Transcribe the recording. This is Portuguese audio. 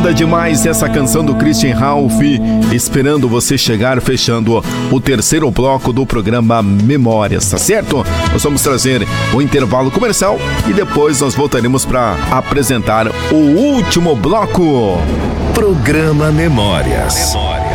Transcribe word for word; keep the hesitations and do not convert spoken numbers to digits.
Linda demais essa canção do Christian Ralph, esperando você chegar, fechando o terceiro bloco do programa Memórias, tá certo? Nós vamos trazer o intervalo comercial e depois nós voltaremos para apresentar o último bloco. Programa Memórias. Memórias.